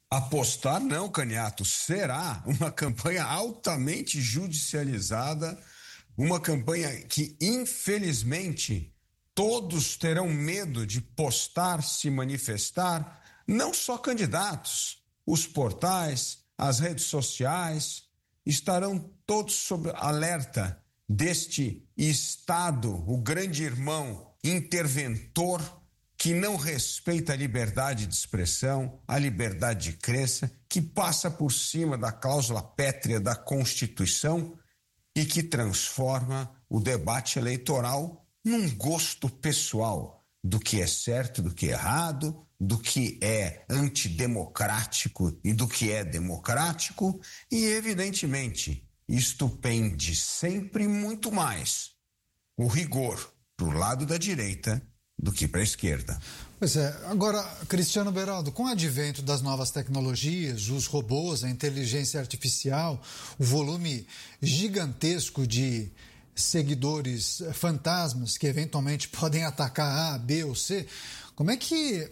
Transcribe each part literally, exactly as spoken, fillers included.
Apostar não, Caniato, será uma campanha altamente judicializada, uma campanha que, infelizmente, todos terão medo de postar, se manifestar, não só candidatos, os portais, as redes sociais, estarão todos sob alerta deste Estado, o grande irmão interventor, que não respeita a liberdade de expressão, a liberdade de crença, que passa por cima da cláusula pétrea da Constituição e que transforma o debate eleitoral num gosto pessoal do que é certo, do que é errado, do que é antidemocrático e do que é democrático, e evidentemente isto pende sempre muito mais o rigor para o lado da direita do que para a esquerda. Pois é. Agora, Cristiano Beraldo, com o advento das novas tecnologias, os robôs, a inteligência artificial, o volume gigantesco de seguidores fantasmas que eventualmente podem atacar A, B ou C, como é que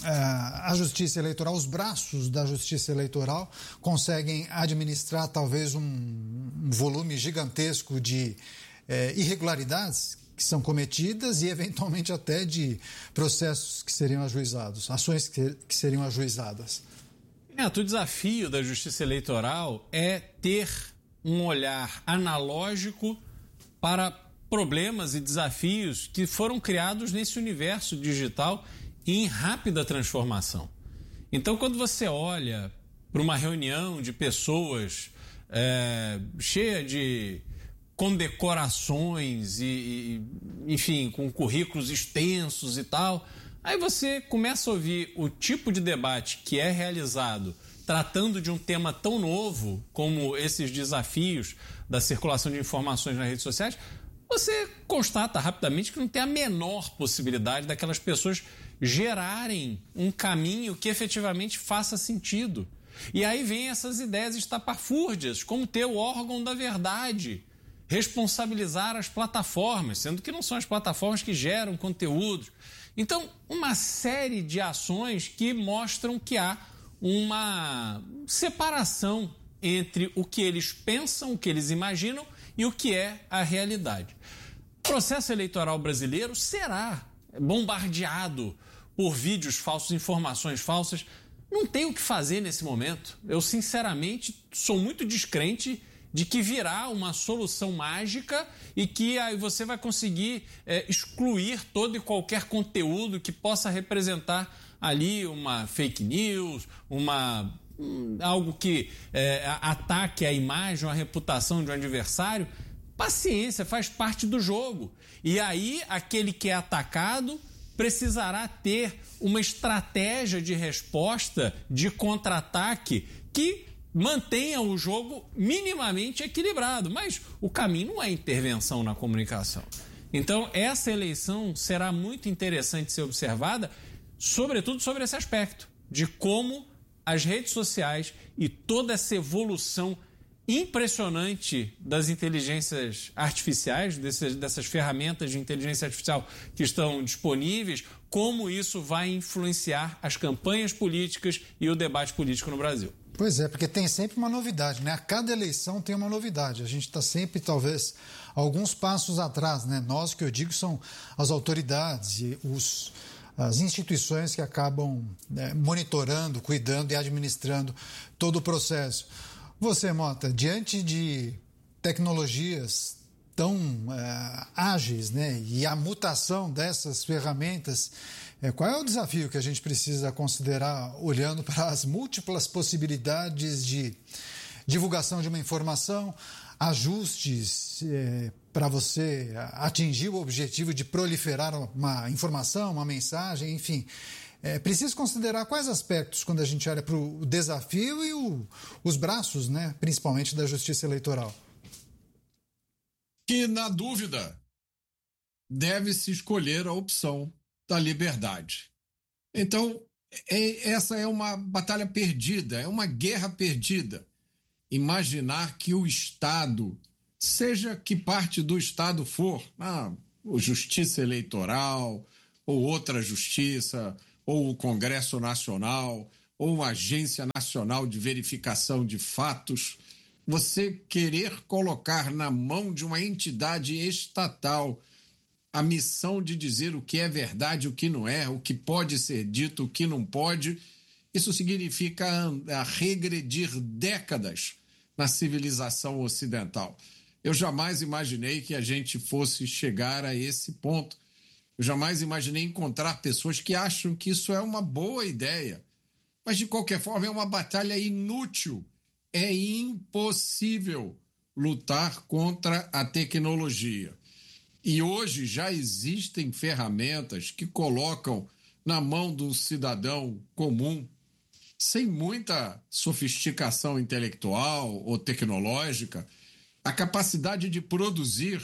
a, a justiça eleitoral, os braços da justiça eleitoral conseguem administrar talvez um, um volume gigantesco de eh, irregularidades que são cometidas e eventualmente até de processos que seriam ajuizados, ações que, que seriam ajuizadas? É, o desafio da justiça eleitoral é ter um olhar analógico para problemas e desafios que foram criados nesse universo digital em rápida transformação. Então, quando você olha para uma reunião de pessoas é, cheia de condecorações e, e, enfim, com currículos extensos e tal, aí você começa a ouvir o tipo de debate que é realizado tratando de um tema tão novo como esses desafios da circulação de informações nas redes sociais. Você constata rapidamente que não tem a menor possibilidade daquelas pessoas gerarem um caminho que efetivamente faça sentido. E aí vem essas ideias estapafúrdias, como ter o órgão da verdade, responsabilizar as plataformas, sendo que não são as plataformas que geram conteúdos. Então, uma série de ações que mostram que há uma separação entre o que eles pensam, o que eles imaginam e o que é a realidade. O processo eleitoral brasileiro será bombardeado por vídeos falsos, informações falsas. Não tem o que fazer nesse momento. Eu, sinceramente, sou muito descrente de que virá uma solução mágica e que aí você vai conseguir é, excluir todo e qualquer conteúdo que possa representar ali uma fake news, uma, hum, algo que é, ataque a imagem ou a reputação de um adversário. Paciência, faz parte do jogo. E aí aquele que é atacado precisará ter uma estratégia de resposta, de contra-ataque que mantenha o jogo minimamente equilibrado, mas o caminho não é intervenção na comunicação. Então essa eleição será muito interessante ser observada, sobretudo sobre esse aspecto, de como as redes sociais e toda essa evolução impressionante das inteligências artificiais, dessas, dessas ferramentas de inteligência artificial que estão disponíveis, como isso vai influenciar as campanhas políticas e o debate político no Brasil. Pois é, porque tem sempre uma novidade, né? A cada eleição tem uma novidade. A gente está sempre, talvez, alguns passos atrás, né? Nós, que eu digo, são as autoridades e os, as instituições que acabam né, monitorando, cuidando e administrando todo o processo. Você, Mota, diante de tecnologias tão é, ágeis, né, e a mutação dessas ferramentas, é, qual é o desafio que a gente precisa considerar olhando para as múltiplas possibilidades de divulgação de uma informação, ajustes é, para você atingir o objetivo de proliferar uma informação, uma mensagem, enfim. É preciso considerar quais aspectos quando a gente olha para o desafio e o, os braços, né, principalmente da justiça eleitoral. Que, na dúvida, deve-se escolher a opção da liberdade. Então, é, essa é uma batalha perdida, é uma guerra perdida. Imaginar que o Estado, seja que parte do Estado for, a justiça eleitoral, ou outra justiça, ou o Congresso Nacional, ou uma agência nacional de verificação de fatos, você querer colocar na mão de uma entidade estatal a missão de dizer o que é verdade, o que não é, o que pode ser dito, o que não pode, isso significa regredir décadas na civilização ocidental. Eu jamais imaginei que a gente fosse chegar a esse ponto. Eu jamais imaginei encontrar pessoas que acham que isso é uma boa ideia. Mas, de qualquer forma, é uma batalha inútil. É impossível lutar contra a tecnologia. E hoje já existem ferramentas que colocam na mão de um cidadão comum, sem muita sofisticação intelectual ou tecnológica, a capacidade de produzir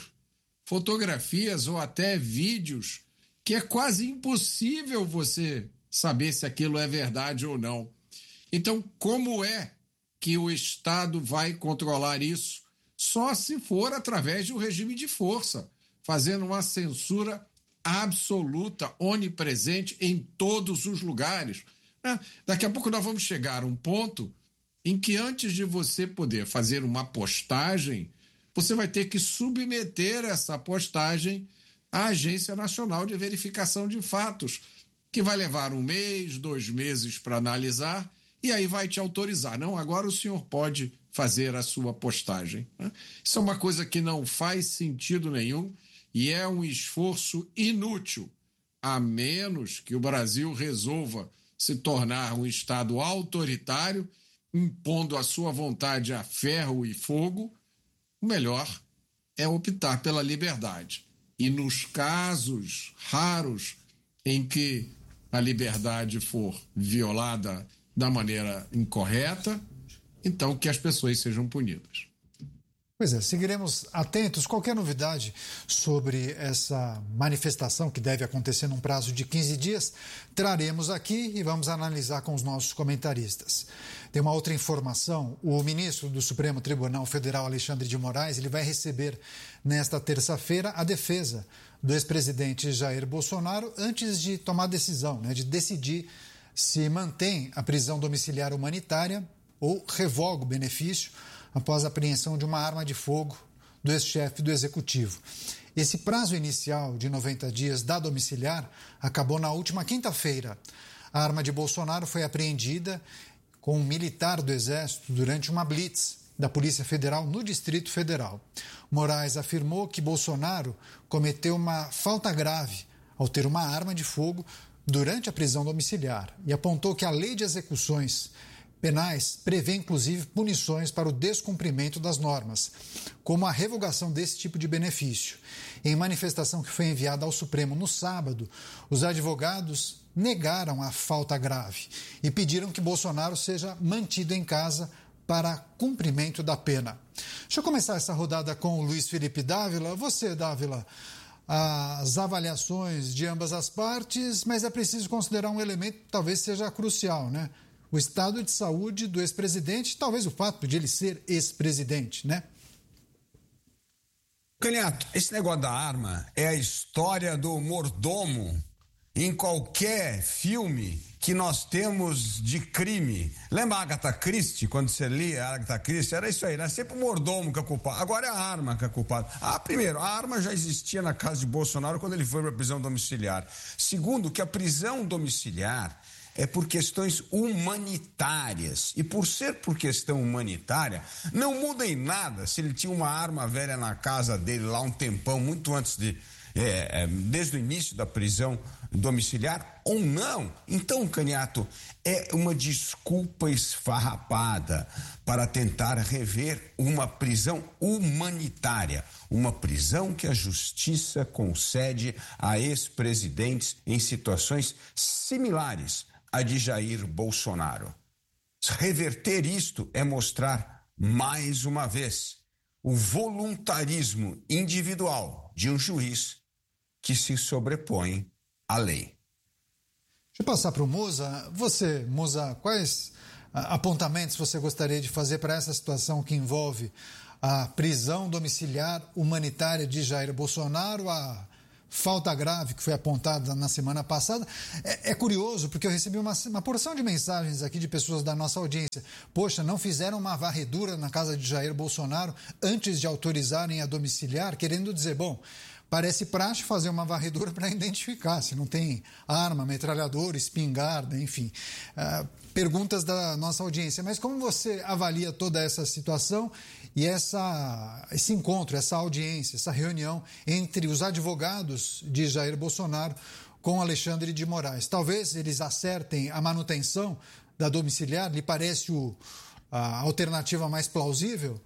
fotografias ou até vídeos que é quase impossível você saber se aquilo é verdade ou não. Então, como é que o Estado vai controlar isso? Só se for através de um regime de força, fazendo uma censura absoluta, onipresente em todos os lugares. Daqui a pouco nós vamos chegar a um ponto em que, antes de você poder fazer uma postagem, você vai ter que submeter essa postagem à Agência Nacional de Verificação de Fatos, que vai levar um mês, dois meses para analisar, e aí vai te autorizar. Não, agora o senhor pode fazer a sua postagem. Isso é uma coisa que não faz sentido nenhum e é um esforço inútil, a menos que o Brasil resolva se tornar um Estado autoritário, impondo a sua vontade a ferro e fogo. O melhor é optar pela liberdade. E nos casos raros em que a liberdade for violada da maneira incorreta, então que as pessoas sejam punidas. Pois é, seguiremos atentos. Qualquer novidade sobre essa manifestação que deve acontecer num prazo de quinze dias, traremos aqui e vamos analisar com os nossos comentaristas. Tem uma outra informação: o ministro do Supremo Tribunal Federal, Alexandre de Moraes, ele vai receber nesta terça-feira a defesa do ex-presidente Jair Bolsonaro antes de tomar decisão, né, de decidir se mantém a prisão domiciliar humanitária ou revoga o benefício após a apreensão de uma arma de fogo do ex-chefe do Executivo. Esse prazo inicial de noventa dias da domiciliar acabou na última quinta-feira. A arma de Bolsonaro foi apreendida com um militar do Exército durante uma blitz da Polícia Federal no Distrito Federal. Moraes afirmou que Bolsonaro cometeu uma falta grave ao ter uma arma de fogo durante a prisão domiciliar e apontou que a Lei de Execuções Penais prevê, inclusive, punições para o descumprimento das normas, como a revogação desse tipo de benefício. Em manifestação que foi enviada ao Supremo no sábado, os advogados negaram a falta grave e pediram que Bolsonaro seja mantido em casa para cumprimento da pena. Deixa eu começar essa rodada com o Luiz Felipe Dávila. Você, Dávila, as avaliações de ambas as partes, mas é preciso considerar um elemento que talvez seja crucial, né? O estado de saúde do ex-presidente, talvez o fato de ele ser ex-presidente, né? Caniato, esse negócio da arma é a história do mordomo em qualquer filme que nós temos de crime. Lembra a Agatha Christie, quando você lia a Agatha Christie? Era isso aí, era sempre o mordomo que é culpado. Agora é a arma que é culpada. Ah, primeiro, a arma já existia na casa de Bolsonaro quando ele foi para a prisão domiciliar. Segundo, que a prisão domiciliar é por questões humanitárias. E por ser por questão humanitária, não muda em nada se ele tinha uma arma velha na casa dele lá um tempão, muito antes de... É, desde o início da prisão domiciliar ou não. Então, Caniato, é uma desculpa esfarrapada para tentar rever uma prisão humanitária, uma prisão que a justiça concede a ex-presidentes em situações similares à de Jair Bolsonaro. Reverter isto é mostrar, mais uma vez, o voluntarismo individual de um juiz que se sobrepõe à lei. Deixa eu passar para o Musa. Você, Musa, quais apontamentos você gostaria de fazer para essa situação que envolve a prisão domiciliar humanitária de Jair Bolsonaro, a falta grave que foi apontada na semana passada. É, é curioso, porque eu recebi uma, uma porção de mensagens aqui de pessoas da nossa audiência. Poxa, não fizeram uma varredura na casa de Jair Bolsonaro antes de autorizarem a domiciliar, querendo dizer, bom, parece praxe fazer uma varredura para identificar se não tem arma, metralhadora, espingarda, enfim. Uh, perguntas da nossa audiência. Mas como você avalia toda essa situação e essa, esse encontro, essa audiência, essa reunião entre os advogados de Jair Bolsonaro com Alexandre de Moraes? Talvez eles acertem a manutenção da domiciliar? Lhe parece o, a alternativa mais plausível?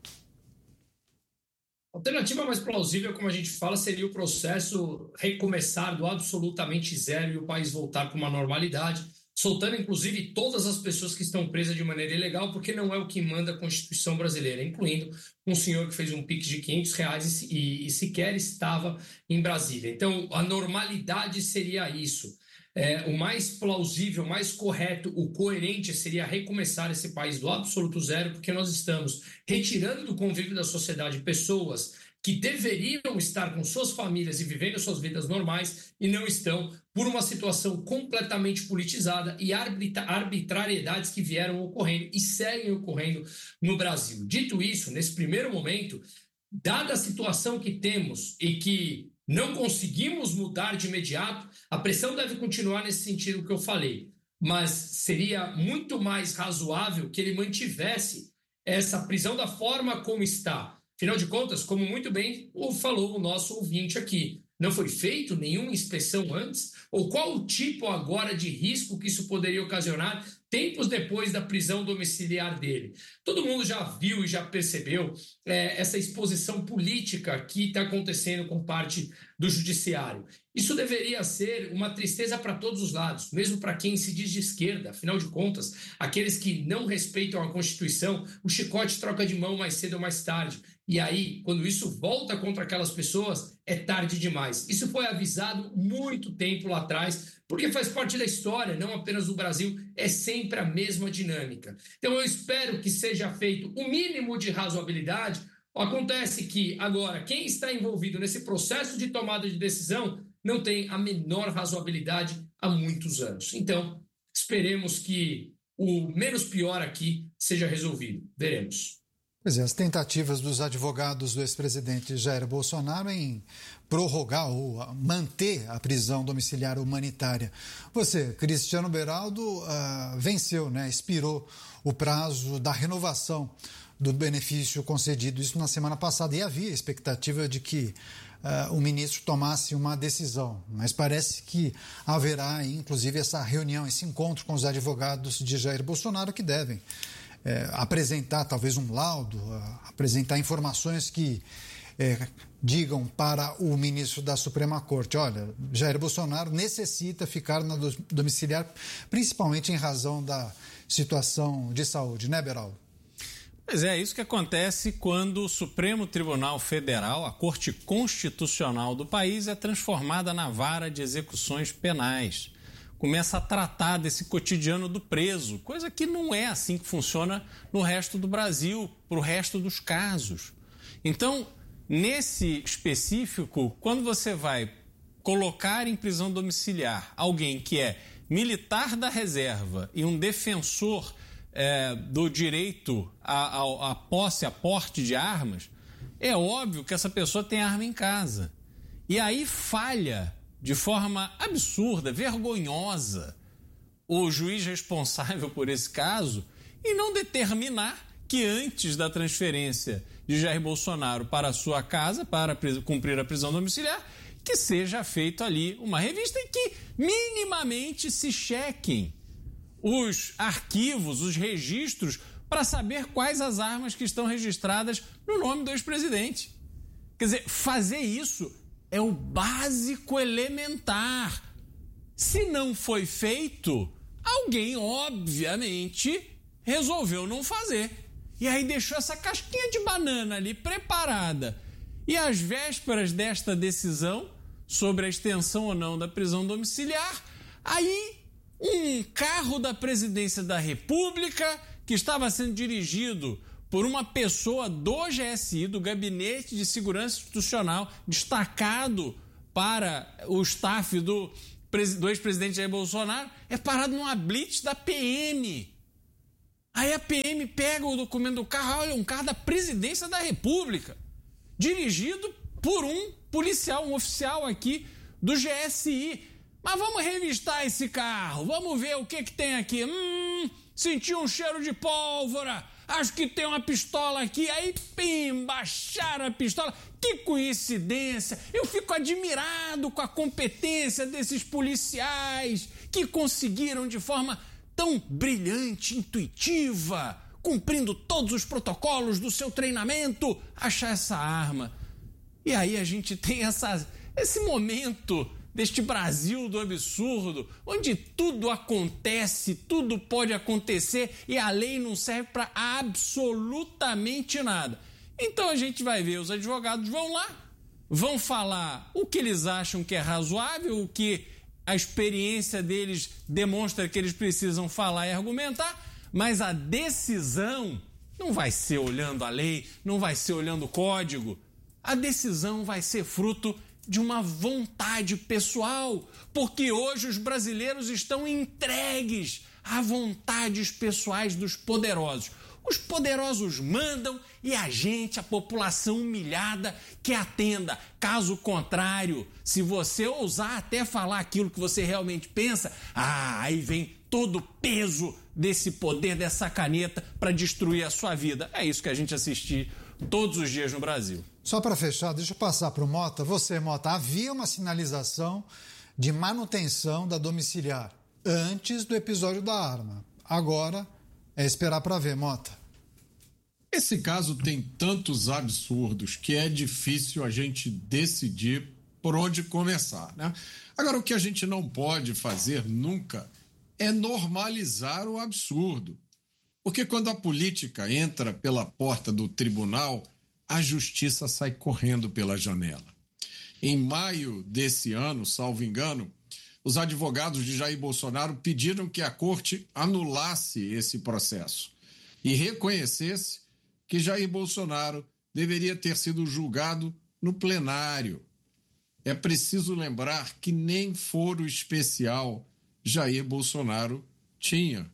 A alternativa mais plausível, como a gente fala, seria o processo recomeçar do absolutamente zero e o país voltar para uma normalidade, soltando inclusive todas as pessoas que estão presas de maneira ilegal, porque não é o que manda a Constituição brasileira, incluindo um senhor que fez um Pix de quinhentos reais e, e, e sequer estava em Brasília. Então, a normalidade seria isso. É, o mais plausível, o mais correto, o coerente seria recomeçar esse país do absoluto zero, porque nós estamos retirando do convívio da sociedade pessoas que deveriam estar com suas famílias e vivendo suas vidas normais e não estão, por uma situação completamente politizada e arbitrariedades que vieram ocorrendo e seguem ocorrendo no Brasil. Dito isso, nesse primeiro momento, dada a situação que temos e que não conseguimos mudar de imediato, a pressão deve continuar nesse sentido que eu falei, mas seria muito mais razoável que ele mantivesse essa prisão da forma como está. Afinal de contas, como muito bem falou o nosso ouvinte aqui, não foi feito nenhuma inspeção antes? Ou qual o tipo agora de risco que isso poderia ocasionar tempos depois da prisão domiciliar dele? Todo mundo já viu e já percebeu é, essa exposição política que está acontecendo com parte do judiciário. Isso deveria ser uma tristeza para todos os lados, mesmo para quem se diz de esquerda. Afinal de contas, aqueles que não respeitam a Constituição, o chicote troca de mão mais cedo ou mais tarde. E aí, quando isso volta contra aquelas pessoas, é tarde demais. Isso foi avisado muito tempo lá atrás, porque faz parte da história, não apenas do Brasil, é sempre a mesma dinâmica. Então eu espero que seja feito o mínimo de razoabilidade. Acontece que, agora, quem está envolvido nesse processo de tomada de decisão não tem a menor razoabilidade há muitos anos. Então, esperemos que o menos pior aqui seja resolvido. Veremos. Pois é, as tentativas dos advogados do ex-presidente Jair Bolsonaro em prorrogar ou manter a prisão domiciliar humanitária. Você, Cristiano Beraldo, uh, venceu, né? Expirou o prazo da renovação do benefício concedido, isso na semana passada, e havia expectativa de que uh, o ministro tomasse uma decisão, mas parece que haverá, inclusive, essa reunião, esse encontro com os advogados de Jair Bolsonaro que devem É, apresentar talvez um laudo, uh, apresentar informações que é, digam para o ministro da Suprema Corte, olha, Jair Bolsonaro necessita ficar na domiciliar, principalmente em razão da situação de saúde, né, Beraldo? Pois é, isso que acontece quando o Supremo Tribunal Federal, a Corte Constitucional do país, é transformada na vara de execuções penais. Começa a tratar desse cotidiano do preso, coisa que não é assim que funciona no resto do Brasil, para o resto dos casos. Então, nesse específico, quando você vai colocar em prisão domiciliar alguém que é militar da reserva e um defensor é, do direito à, à, à posse, a porte de armas, é óbvio que essa pessoa tem arma em casa. E aí falha de forma absurda, vergonhosa, o juiz responsável por esse caso e não determinar que antes da transferência de Jair Bolsonaro para a sua casa, para cumprir a prisão domiciliar, que seja feito ali uma revista em que minimamente se chequem os arquivos, os registros, para saber quais as armas que estão registradas no nome do ex-presidente. Quer dizer, fazer isso é o básico elementar. Se não foi feito, alguém, obviamente, resolveu não fazer. E aí deixou essa casquinha de banana ali preparada. E às vésperas desta decisão sobre a extensão ou não da prisão domiciliar, aí um carro da presidência da República, que estava sendo dirigido por uma pessoa do G S I, do Gabinete de Segurança Institucional, destacado para o staff do, do ex-presidente Jair Bolsonaro é parado numa blitz da P M. Aí a P M pega o documento do carro, olha, um carro da presidência da República, dirigido por um policial, um oficial aqui do G S I. Mas vamos revistar esse carro, vamos ver o que, que tem aqui. Hum, senti um cheiro de pólvora, acho que tem uma pistola aqui. Aí, pim, baixaram a pistola. Que coincidência! Eu fico admirado com a competência desses policiais que conseguiram de forma tão brilhante, intuitiva, cumprindo todos os protocolos do seu treinamento, achar essa arma. E aí a gente tem essa, esse momento deste Brasil do absurdo, onde tudo acontece, tudo pode acontecer e a lei não serve para absolutamente nada. Então a gente vai ver, os advogados vão lá, vão falar o que eles acham que é razoável, o que a experiência deles demonstra que eles precisam falar e argumentar, mas a decisão não vai ser olhando a lei, não vai ser olhando o código. A decisão vai ser fruto de uma vontade pessoal, porque hoje os brasileiros estão entregues a vontades pessoais dos poderosos. Os poderosos mandam e a gente, a população humilhada, que atenda. Caso contrário, se você ousar até falar aquilo que você realmente pensa, ah, aí vem todo o peso desse poder, dessa caneta para destruir a sua vida. É isso que a gente assiste todos os dias no Brasil. Só para fechar, deixa eu passar para o Mota. Você, Mota, havia uma sinalização de manutenção da domiciliar antes do episódio da arma. Agora é esperar para ver, Mota. Esse caso tem tantos absurdos que é difícil a gente decidir por onde começar, né? Agora, o que a gente não pode fazer nunca é normalizar o absurdo. Porque quando a política entra pela porta do tribunal, a justiça sai correndo pela janela. Em maio desse ano, salvo engano, os advogados de Jair Bolsonaro pediram que a corte anulasse esse processo e reconhecesse que Jair Bolsonaro deveria ter sido julgado no plenário. É preciso lembrar que nem foro especial Jair Bolsonaro tinha.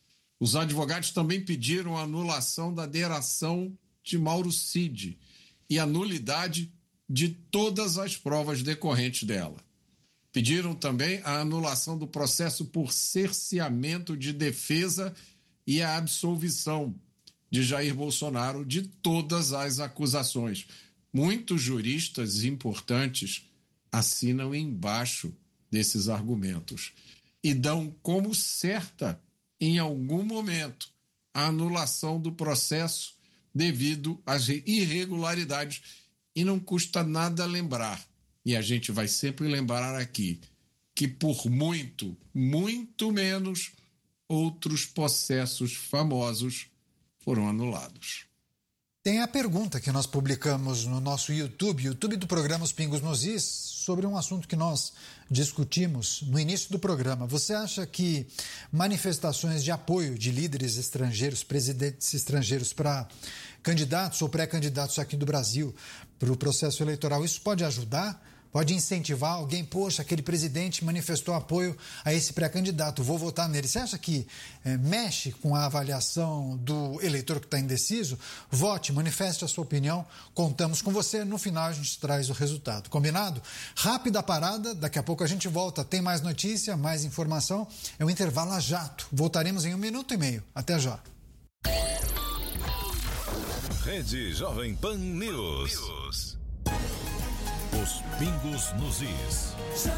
Os advogados também pediram a anulação da delação de Mauro Cid e a nulidade de todas as provas decorrentes dela. Pediram também a anulação do processo por cerceamento de defesa e a absolvição de Jair Bolsonaro de todas as acusações. Muitos juristas importantes assinam embaixo desses argumentos e dão como certa, em algum momento, a anulação do processo devido às irregularidades. E não custa nada lembrar, e a gente vai sempre lembrar aqui, que por muito, muito menos, outros processos famosos foram anulados. Tem a pergunta que nós publicamos no nosso YouTube, YouTube do programa Os Pingos nos Is, sobre um assunto que nós discutimos no início do programa. Você acha que manifestações de apoio de líderes estrangeiros, presidentes estrangeiros para candidatos ou pré-candidatos aqui do Brasil para o processo eleitoral, isso pode ajudar? Pode incentivar alguém? Poxa, aquele presidente manifestou apoio a esse pré-candidato, vou votar nele. Você acha que é, mexe com a avaliação do eleitor que está indeciso? Vote, manifeste a sua opinião, contamos com você. No final a gente traz o resultado. Combinado? Rápida parada, daqui a pouco a gente volta. Tem mais notícia, mais informação. É o intervalo a jato. Voltaremos em um minuto e meio. Até já. Rede Jovem Pan News. News. Os Pingos nos Is.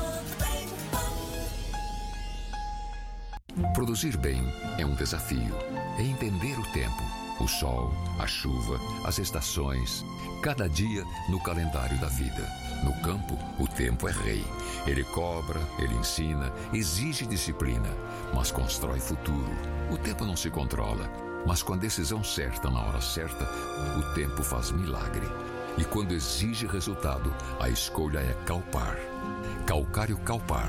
Produzir bem é um desafio. É entender o tempo, o sol, a chuva, as estações, cada dia no calendário da vida. No campo, o tempo é rei. Ele cobra, ele ensina, exige disciplina, mas constrói futuro. O tempo não se controla, mas com a decisão certa na hora certa, o tempo faz milagre. E quando exige resultado, a escolha é Calpar. Calcário Calpar,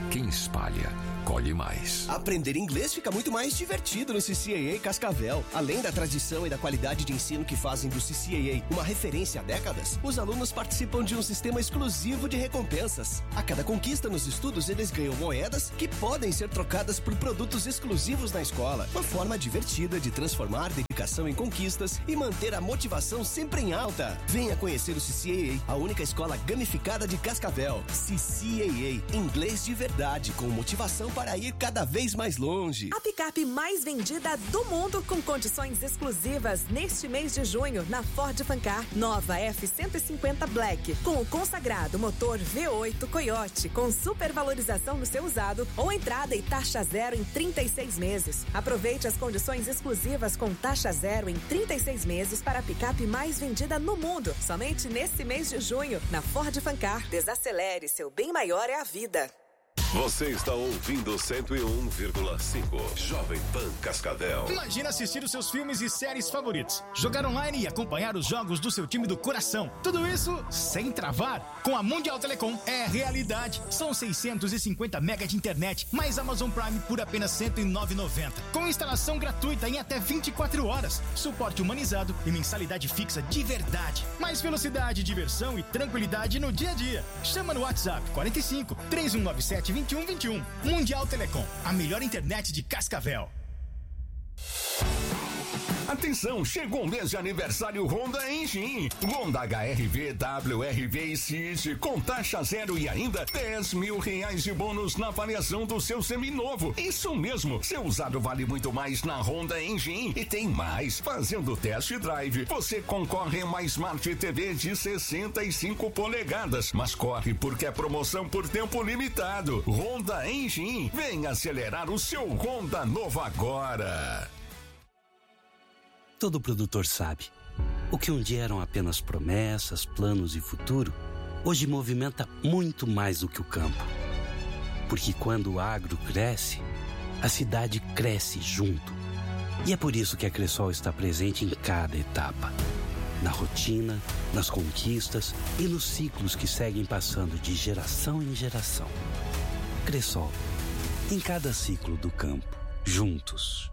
Quem espalha, colhe mais. Aprender inglês fica muito mais divertido no C C A A Cascavel. Além da tradição e da qualidade de ensino que fazem do C C A A uma referência há décadas, os alunos participam de um sistema exclusivo de recompensas. A cada conquista nos estudos, eles ganham moedas que podem ser trocadas por produtos exclusivos na escola. Uma forma divertida de transformar dedicação em conquistas e manter a motivação sempre em alta. Venha conhecer o C C A A, a única escola gamificada de Cascavel. C C A A, inglês de verdade, com motivação para ir cada vez mais longe. A picape mais vendida do mundo com condições exclusivas neste mês de junho na Ford Fancar. Nova F cento e cinquenta Black com o consagrado motor V oito Coyote com supervalorização no seu usado ou entrada e taxa zero em trinta e seis meses. Aproveite as condições exclusivas com taxa zero em trinta e seis meses para a picape mais vendida no mundo. Somente nesse mês de junho na Ford Fancar. Desacelere, seu bem maior é a vida. Você está ouvindo cento e um vírgula cinco Jovem Pan Cascavel. Imagina assistir os seus filmes e séries favoritos, jogar online e acompanhar os jogos do seu time do coração. Tudo isso sem travar. Com a Mundial Telecom é realidade. São seiscentos e cinquenta mega de internet, mais Amazon Prime por apenas cento e nove reais e noventa centavos. Com instalação gratuita em até vinte e quatro horas. Suporte humanizado e mensalidade fixa de verdade. Mais velocidade, diversão e tranquilidade no dia a dia. Chama no WhatsApp quarenta e cinco, três um nove sete, vinte e um vinte e um. Mundial Telecom, a melhor internet de Cascavel. Atenção, chegou o mês de aniversário Honda Engine. Honda H R V, W R V e City com taxa zero e ainda dez mil reais de bônus na avaliação do seu seminovo. Isso mesmo, seu usado vale muito mais na Honda Engine. E tem mais, fazendo test drive, você concorre a uma Smart T V de sessenta e cinco polegadas. Mas corre porque é promoção por tempo limitado. Honda Engine, vem acelerar o seu Honda novo agora. Todo produtor sabe, o que um dia eram apenas promessas, planos e futuro, hoje movimenta muito mais do que o campo. Porque quando o agro cresce, a cidade cresce junto. E é por isso que a Cressol está presente em cada etapa. Na rotina, nas conquistas e nos ciclos que seguem passando de geração em geração. Cressol, em cada ciclo do campo, juntos.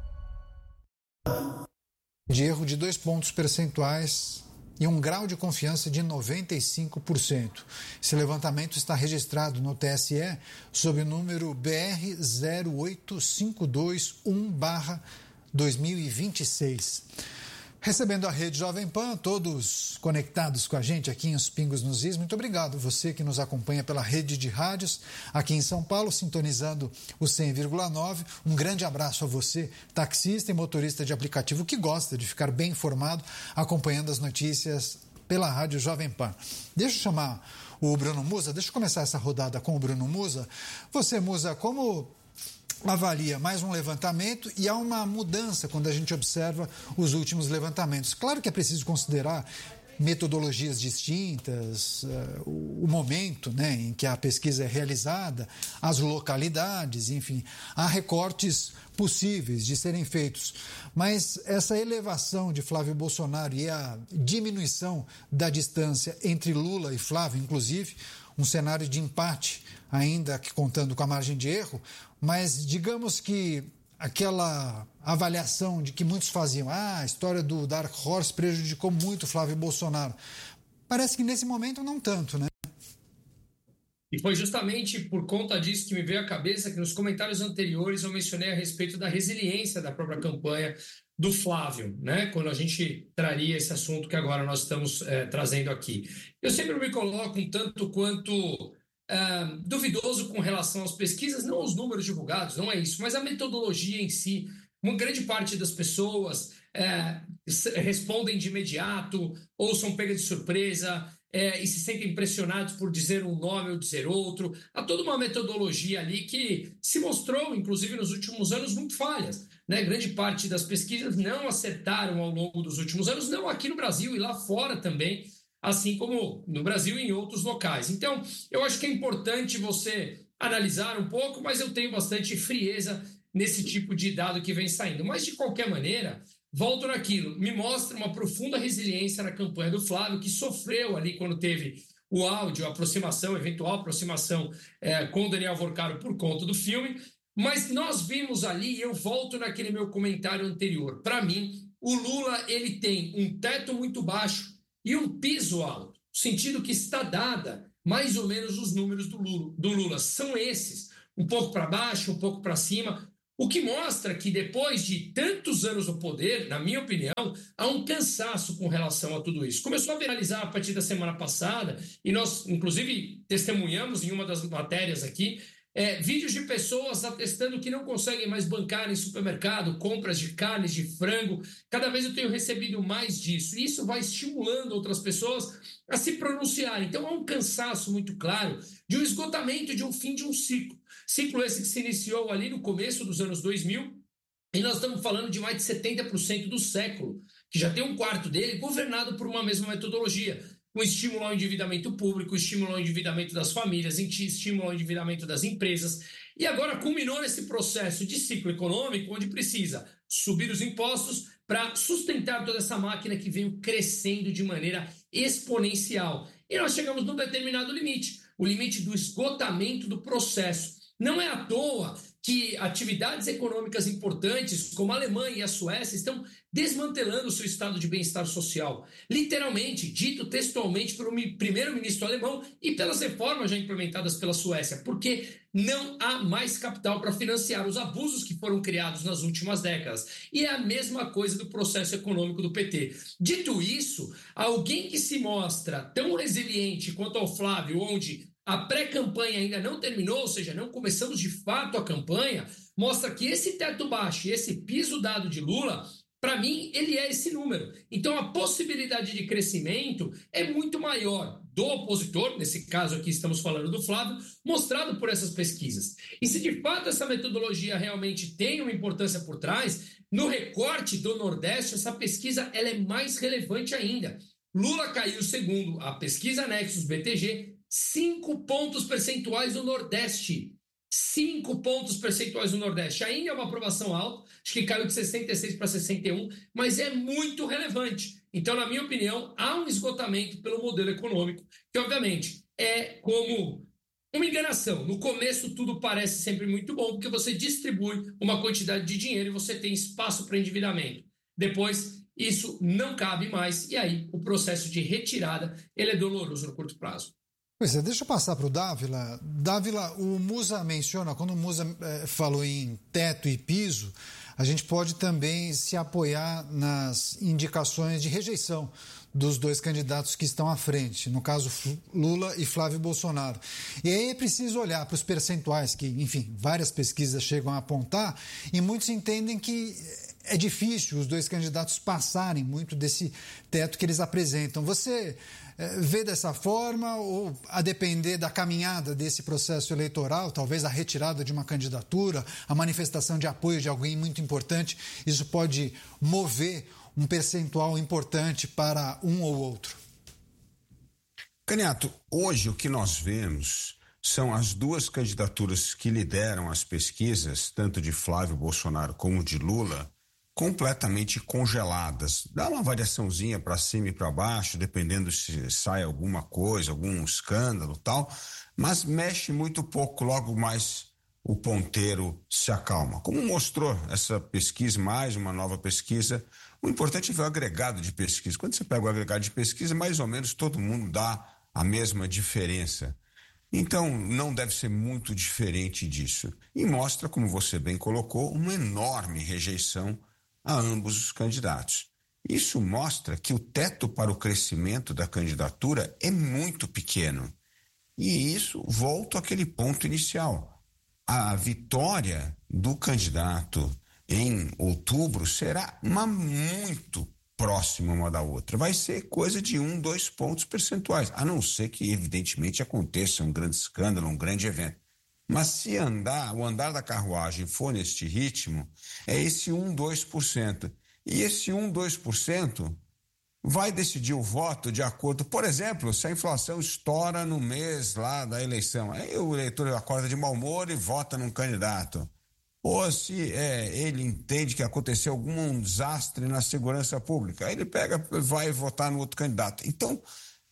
De erro de dois pontos percentuais e um grau de confiança de noventa e cinco por cento. Esse levantamento está registrado no T S E sob o número B R zero oito cinco dois um barra dois mil e vinte e seis. Recebendo a rede Jovem Pan, todos conectados com a gente aqui em Os Pingos nos Is, muito obrigado. Você que nos acompanha pela rede de rádios aqui em São Paulo, sintonizando o cem vírgula nove. Um grande abraço a você, taxista e motorista de aplicativo que gosta de ficar bem informado, acompanhando as notícias pela rádio Jovem Pan. Deixa eu chamar o Bruno Musa, deixa eu começar essa rodada com o Bruno Musa. Você, Musa, como avalia mais um levantamento e há uma mudança quando a gente observa os últimos levantamentos? Claro que é preciso considerar metodologias distintas, uh, o momento, né, em que a pesquisa é realizada, as localidades, enfim, há recortes possíveis de serem feitos. Mas essa elevação de Flávio Bolsonaro e a diminuição da distância entre Lula e Flávio, inclusive, um cenário de empate, ainda que contando com a margem de erro, mas digamos que aquela avaliação de que muitos faziam, ah, a história do Dark Horse prejudicou muito Flávio Bolsonaro. Parece que nesse momento não tanto, né? E foi justamente por conta disso que me veio à cabeça que nos comentários anteriores eu mencionei a respeito da resiliência da própria campanha do Flávio, né? Quando a gente traria esse assunto que agora nós estamos é, trazendo aqui. Eu sempre me coloco um tanto quanto é, duvidoso com relação às pesquisas, não os números divulgados, não é isso, mas a metodologia em si. Uma grande parte das pessoas é, respondem de imediato ou são pegas de surpresa é, e se sentem impressionados por dizer um nome ou dizer outro. Há toda uma metodologia ali que se mostrou, inclusive nos últimos anos, muito falhas. Né? Grande parte das pesquisas não acertaram ao longo dos últimos anos, não aqui no Brasil e lá fora também, assim como no Brasil e em outros locais. Então, eu acho que é importante você analisar um pouco, mas eu tenho bastante frieza nesse tipo de dado que vem saindo. Mas, de qualquer maneira, volto naquilo, me mostra uma profunda resiliência na campanha do Flávio, que sofreu ali quando teve o áudio, a aproximação, eventual aproximação é, com o Daniel Vorcaro por conta do filme, mas nós vimos ali, e eu volto naquele meu comentário anterior, para mim, o Lula ele tem um teto muito baixo e um piso alto, no sentido que está dada mais ou menos os números do Lula, do Lula. São esses, um pouco para baixo, um pouco para cima, o que mostra que depois de tantos anos no poder, na minha opinião, há um cansaço com relação a tudo isso. Começou a viralizar a partir da semana passada, e nós, inclusive, testemunhamos em uma das matérias aqui, É, vídeos de pessoas atestando que não conseguem mais bancar em supermercado, compras de carnes, de frango. Cada vez eu tenho recebido mais disso. E isso vai estimulando outras pessoas a se pronunciarem. Então há um cansaço muito claro de um esgotamento, de um fim de um ciclo. Ciclo esse que se iniciou ali no começo dos anos dois mil, e nós estamos falando de mais de setenta por cento do século, que já tem um quarto dele governado por uma mesma metodologia. Um estímulo ao endividamento público, estímulo ao endividamento das famílias, estímulo ao endividamento das empresas. E agora culminou nesse processo de ciclo econômico, onde precisa subir os impostos para sustentar toda essa máquina que veio crescendo de maneira exponencial. E nós chegamos num determinado limite, o limite do esgotamento do processo. Não é à toa que atividades econômicas importantes, como a Alemanha e a Suécia, estão desmantelando o seu estado de bem-estar social. Literalmente, dito textualmente pelo primeiro-ministro alemão e pelas reformas já implementadas pela Suécia, porque não há mais capital para financiar os abusos que foram criados nas últimas décadas. E é a mesma coisa do processo econômico do P T. Dito isso, alguém que se mostra tão resiliente quanto ao Flávio, onde a pré-campanha ainda não terminou, ou seja, não começamos de fato a campanha, mostra que esse teto baixo e esse piso dado de Lula, para mim, ele é esse número. Então, a possibilidade de crescimento é muito maior do opositor, nesse caso aqui estamos falando do Flávio, mostrado por essas pesquisas. E se de fato essa metodologia realmente tem uma importância por trás, no recorte do Nordeste, essa pesquisa ela é mais relevante ainda. Lula caiu, segundo a pesquisa Nexus B T G, cinco pontos percentuais no Nordeste. Cinco pontos percentuais no Nordeste. Ainda é uma aprovação alta, acho que caiu de sessenta e seis para sessenta e um, mas é muito relevante. Então, na minha opinião, há um esgotamento pelo modelo econômico, que obviamente é como uma enganação. No começo, tudo parece sempre muito bom, porque você distribui uma quantidade de dinheiro e você tem espaço para endividamento. Depois, isso não cabe mais, e aí o processo de retirada ele é doloroso no curto prazo. Pois é, deixa eu passar para o Dávila. Dávila, o Musa menciona, quando o Musa eh, falou em teto e piso, a gente pode também se apoiar nas indicações de rejeição dos dois candidatos que estão à frente, no caso Lula e Flávio Bolsonaro. E aí é preciso olhar para os percentuais que, enfim, várias pesquisas chegam a apontar, e muitos entendem que é difícil os dois candidatos passarem muito desse teto que eles apresentam. Você é, vê dessa forma, ou a depender da caminhada desse processo eleitoral, talvez a retirada de uma candidatura, a manifestação de apoio de alguém muito importante, isso pode mover um percentual importante para um ou outro? Caniato, hoje o que nós vemos são as duas candidaturas que lideram as pesquisas, tanto de Flávio Bolsonaro como de Lula, completamente congeladas. Dá uma variaçãozinha para cima e para baixo, dependendo se sai alguma coisa, algum escândalo e tal, mas mexe muito pouco, logo mais o ponteiro se acalma. Como mostrou essa pesquisa, mais uma nova pesquisa, o importante é ver o agregado de pesquisa. Quando você pega o agregado de pesquisa, mais ou menos todo mundo dá a mesma diferença. Então, não deve ser muito diferente disso. E mostra, como você bem colocou, uma enorme rejeição a ambos os candidatos. Isso mostra que o teto para o crescimento da candidatura é muito pequeno. E isso volta àquele ponto inicial. A vitória do candidato em outubro será uma muito próxima uma da outra. Vai ser coisa de um, dois pontos percentuais, a não ser que, evidentemente, aconteça um grande escândalo, um grande evento. Mas se andar, o andar da carruagem for neste ritmo, é esse um, dois por cento. E esse um, dois por cento vai decidir o voto de acordo, por exemplo, se a inflação estoura no mês lá da eleição, aí o eleitor acorda de mau humor e vota num candidato. Ou se é, ele entende que aconteceu algum desastre na segurança pública, aí ele pega, vai votar no outro candidato. Então,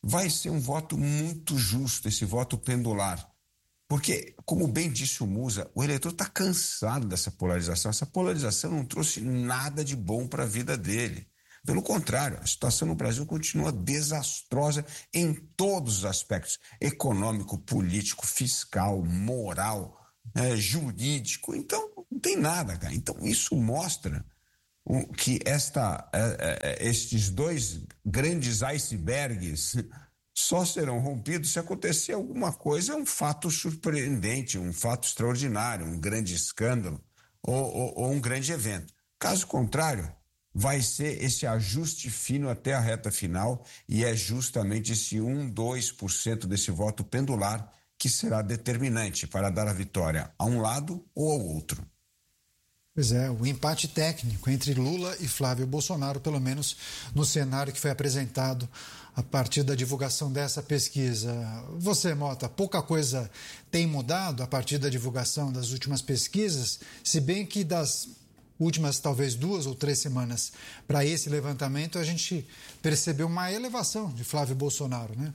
vai ser um voto muito justo, esse voto pendular. Porque, como bem disse o Musa, o eleitor está cansado dessa polarização. Essa polarização não trouxe nada de bom para a vida dele. Pelo contrário, a situação no Brasil continua desastrosa em todos os aspectos: econômico, político, fiscal, moral, é, jurídico. Então, não tem nada, cara. Então, isso mostra o, que esta, é, é, estes dois grandes icebergs só serão rompidos se acontecer alguma coisa, um fato surpreendente, um fato extraordinário, um grande escândalo ou, ou, ou um grande evento. Caso contrário, vai ser esse ajuste fino até a reta final, e é justamente esse um, dois por cento desse voto pendular que será determinante para dar a vitória a um lado ou ao outro. Pois é, o empate técnico entre Lula e Flávio Bolsonaro, pelo menos no cenário que foi apresentado a partir da divulgação dessa pesquisa. Você, Mota, pouca coisa tem mudado a partir da divulgação das últimas pesquisas, se bem que das últimas talvez duas ou três semanas para esse levantamento a gente percebeu uma elevação de Flávio Bolsonaro, né?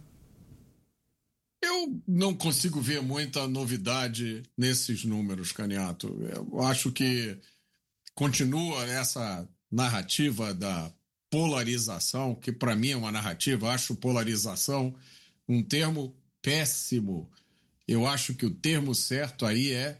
Eu não consigo ver muita novidade nesses números, Caniato. Eu acho que continua essa narrativa da polarização, que para mim é uma narrativa. Acho polarização um termo péssimo. Eu acho que o termo certo aí é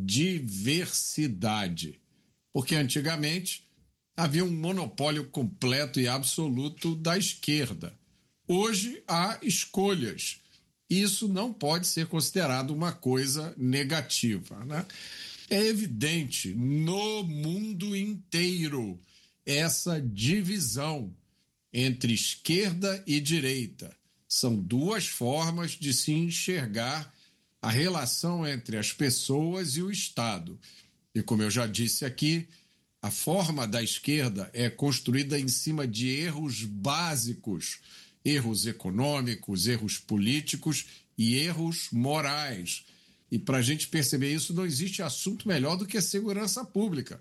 diversidade. Porque antigamente havia um monopólio completo e absoluto da esquerda. Hoje há escolhas. Isso não pode ser considerado uma coisa negativa, né? É evidente no mundo inteiro essa divisão entre esquerda e direita. São duas formas de se enxergar a relação entre as pessoas e o Estado. E como eu já disse aqui, a forma da esquerda é construída em cima de erros básicos, erros econômicos, erros políticos e erros morais. E para a gente perceber isso, não existe assunto melhor do que a segurança pública.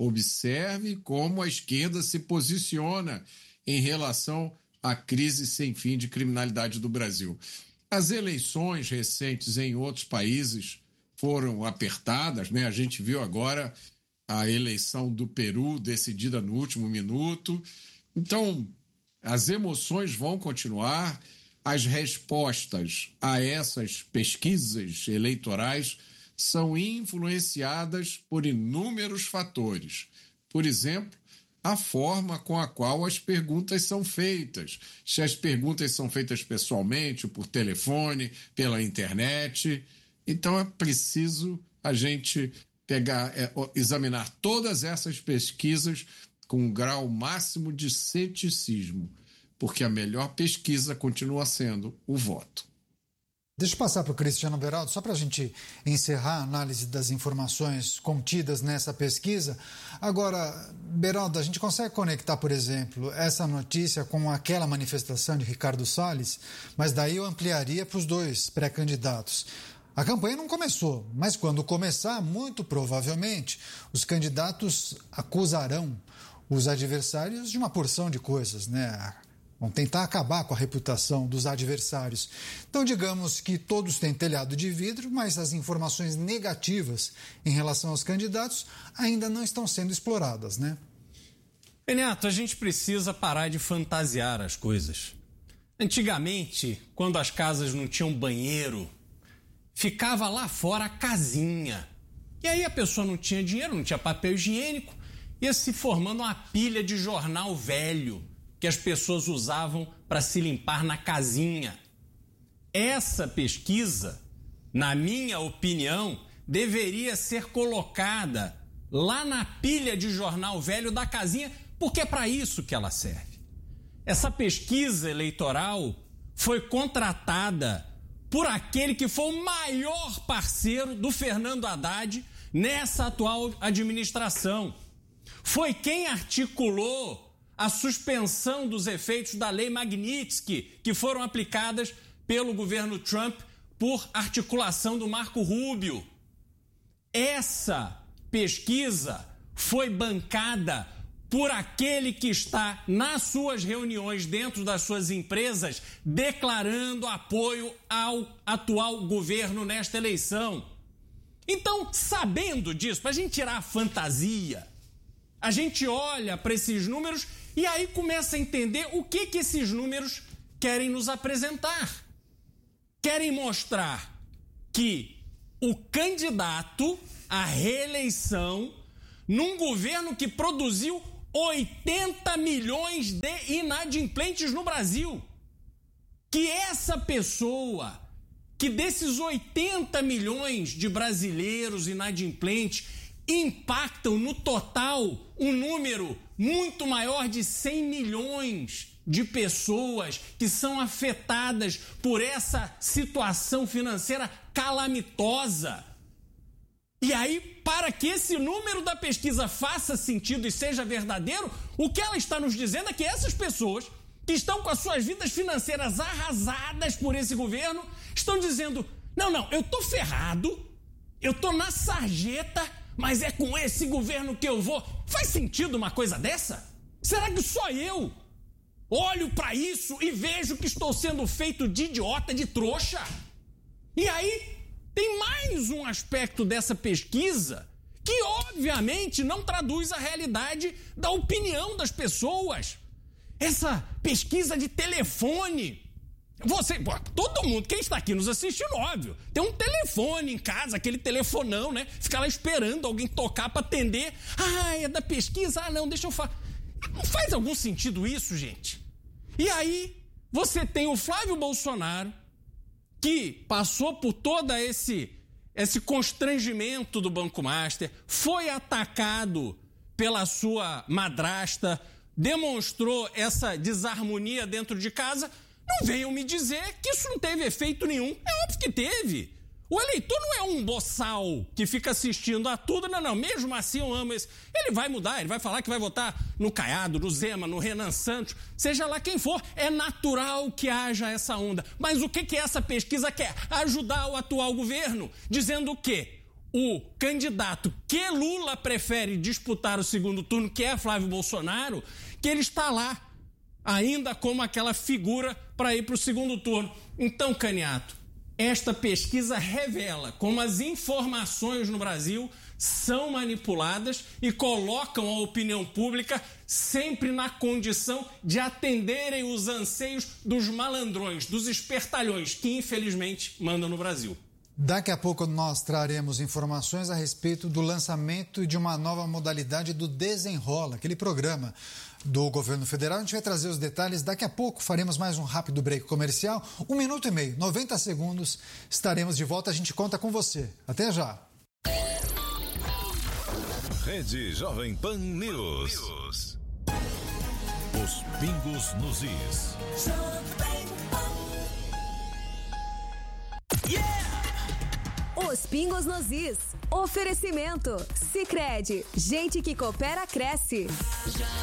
Observe como a esquerda se posiciona em relação à crise sem fim de criminalidade do Brasil. As eleições recentes em outros países foram apertadas, né? A gente viu agora a eleição do Peru decidida no último minuto. Então, as emoções vão continuar, as respostas a essas pesquisas eleitorais são influenciadas por inúmeros fatores. Por exemplo, a forma com a qual as perguntas são feitas. Se as perguntas são feitas pessoalmente, por telefone, pela internet. Então é preciso a gente pegar, é, examinar todas essas pesquisas com um grau máximo de ceticismo, porque a melhor pesquisa continua sendo o voto. Deixa eu passar para o Cristiano Beraldo, só para a gente encerrar a análise das informações contidas nessa pesquisa. Agora, Beraldo, a gente consegue conectar, por exemplo, essa notícia com aquela manifestação de Ricardo Salles, mas daí eu ampliaria para os dois pré-candidatos. A campanha não começou, mas quando começar, muito provavelmente, os candidatos acusarão os adversários de uma porção de coisas, né? Vão tentar acabar com a reputação dos adversários. Então, digamos que todos têm telhado de vidro, mas as informações negativas em relação aos candidatos ainda não estão sendo exploradas, né? Renato, a gente precisa parar de fantasiar as coisas. Antigamente, quando as casas não tinham banheiro, ficava lá fora a casinha. E aí a pessoa não tinha dinheiro, não tinha papel higiênico, ia se formando uma pilha de jornal velho que as pessoas usavam para se limpar na casinha. Essa pesquisa, na minha opinião, deveria ser colocada lá na pilha de jornal velho da casinha, porque é para isso que ela serve. Essa pesquisa eleitoral foi contratada por aquele que foi o maior parceiro do Fernando Haddad nessa atual administração. Foi quem articulou a suspensão dos efeitos da Lei Magnitsky, que foram aplicadas pelo governo Trump por articulação do Marco Rubio. Essa pesquisa foi bancada por aquele que está nas suas reuniões dentro das suas empresas declarando apoio ao atual governo nesta eleição. Então, sabendo disso, para a gente tirar a fantasia, a gente olha para esses números e aí começa a entender o que, que esses números querem nos apresentar. Querem mostrar que o candidato à reeleição num governo que produziu oitenta milhões de inadimplentes no Brasil. Que essa pessoa, que desses oitenta milhões de brasileiros inadimplentes impactam no total um número muito maior de cem milhões de pessoas que são afetadas por essa situação financeira calamitosa. E aí, para que esse número da pesquisa faça sentido e seja verdadeiro, o que ela está nos dizendo é que essas pessoas que estão com as suas vidas financeiras arrasadas por esse governo, estão dizendo, não, não, eu tô ferrado, eu tô na sarjeta, mas é com esse governo que eu vou. Faz sentido uma coisa dessa? Será que só eu olho para isso e vejo que estou sendo feito de idiota, de trouxa? E aí, tem mais um aspecto dessa pesquisa que, obviamente, não traduz a realidade da opinião das pessoas. Essa pesquisa de telefone. Você, todo mundo, quem está aqui nos assistindo, óbvio, tem um telefone em casa, aquele telefonão, né? Fica lá esperando alguém tocar para atender. Ah, é da pesquisa? Ah, não, deixa eu falar. Não faz algum sentido isso, gente? E aí, você tem o Flávio Bolsonaro, que passou por todo esse, esse constrangimento do Banco Master, foi atacado pela sua madrasta, demonstrou essa desarmonia dentro de casa. Não venham me dizer que isso não teve efeito nenhum. É óbvio que teve. O eleitor não é um boçal que fica assistindo a tudo. Não, não. Mesmo assim eu amo esse. Ele vai mudar, ele vai falar que vai votar no Caiado, no Zema, no Renan Santos, seja lá quem for. É natural que haja essa onda. Mas o que que essa pesquisa quer? Ajudar o atual governo, dizendo o quê? O candidato que Lula prefere disputar o segundo turno, que é Flávio Bolsonaro, que ele está lá ainda como aquela figura para ir para o segundo turno. Então, Caniato, esta pesquisa revela como as informações no Brasil são manipuladas e colocam a opinião pública sempre na condição de atenderem os anseios dos malandrões, dos espertalhões que infelizmente mandam no Brasil. Daqui a pouco nós traremos informações a respeito do lançamento de uma nova modalidade do Desenrola, aquele programa do governo federal. A gente vai trazer os detalhes. Daqui a pouco faremos mais um rápido break comercial. Um minuto e meio, noventa segundos. Estaremos de volta. A gente conta com você. Até já. Rede Jovem Pan News. News. Os pingos nos is. Yeah! Os pingos nos is. Oferecimento. Sicredi. Gente que coopera, cresce.